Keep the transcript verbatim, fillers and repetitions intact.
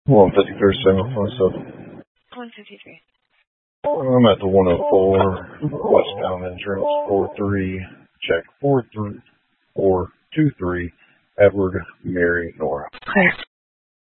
one fifty-three, seven five seven. one fifty-three. I'm at the one oh four, westbound entrance, four three, check four three, four two three, Edward, Mary, Nora. Clear.